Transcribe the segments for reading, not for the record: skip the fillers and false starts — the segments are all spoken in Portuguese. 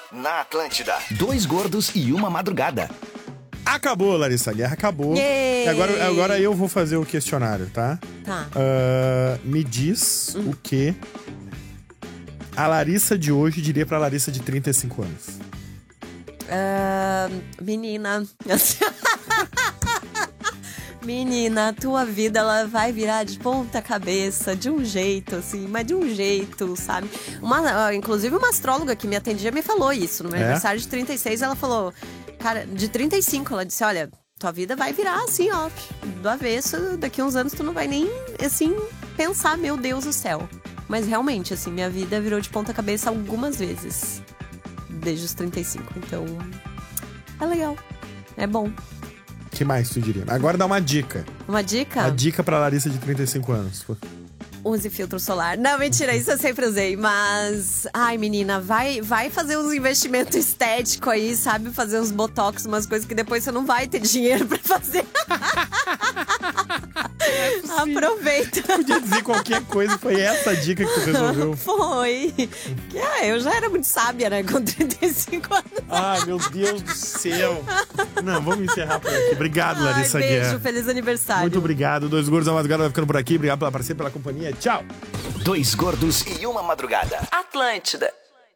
Na Atlântida. Dois gordos e uma madrugada. Acabou, Larissa Guerra, acabou. Yay! Agora eu vou fazer o questionário, tá? Tá. Me diz o que a Larissa de hoje diria pra Larissa de 35 anos. Menina. Menina, a tua vida ela vai virar de ponta cabeça, de um jeito, assim, mas de um jeito, sabe? Inclusive uma astróloga que me atendia me falou isso. No meu aniversário de 36, ela falou... Cara, de 35, ela disse, olha, tua vida vai virar assim, ó, do avesso, daqui a uns anos tu não vai nem, assim, pensar, meu Deus do céu. Mas realmente, assim, minha vida virou de ponta cabeça algumas vezes, desde os 35, então é legal, é bom. O que mais tu diria? Agora dá uma dica. Uma dica? A dica pra Larissa de 35 anos. Use filtro solar. Não, mentira, isso eu sempre usei. Mas, ai, menina, vai fazer uns investimentos estéticos aí, sabe? Fazer uns botox, umas coisas que depois você não vai ter dinheiro pra fazer. Aproveita. Podia dizer qualquer coisa, foi essa a dica que tu resolveu. Foi. Eu já era muito sábia, né? Com 35 anos. Ai, meu Deus do céu. Não, vamos encerrar por aqui. Obrigado, Larissa beijo, Guerra. feliz aniversário. Muito obrigado. Dois gordos, uma madrugada vai ficando por aqui. Obrigado pela parceria, pela companhia. Tchau. Dois gordos e uma madrugada. Atlântida.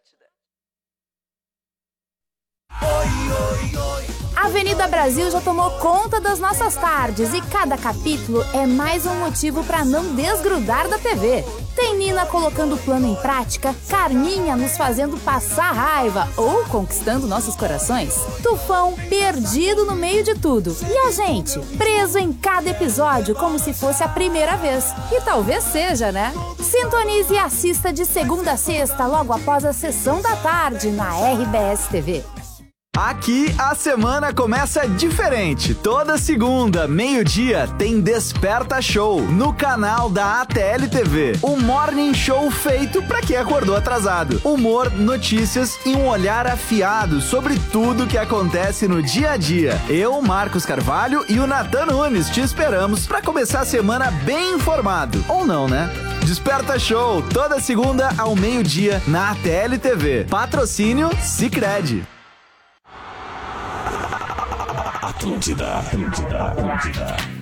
Avenida Brasil já tomou conta das nossas tardes e cada capítulo é mais um motivo para não desgrudar da TV. Tem Nina colocando o plano em prática, Carminha nos fazendo passar raiva ou conquistando nossos corações, Tufão perdido no meio de tudo e a gente preso em cada episódio como se fosse a primeira vez. E talvez seja, né? Sintonize e assista de segunda a sexta logo após a sessão da tarde na RBS TV. Aqui a semana começa diferente. Toda segunda, meio-dia, tem Desperta Show no canal da ATL TV. Um morning show feito pra quem acordou atrasado. Humor, notícias e um olhar afiado sobre tudo que acontece no dia a dia. Eu, Marcos Carvalho e o Nathan Nunes te esperamos pra começar a semana bem informado. Ou não, né? Desperta Show, toda segunda ao meio-dia na ATL TV. Patrocínio Sicredi. Atlântida.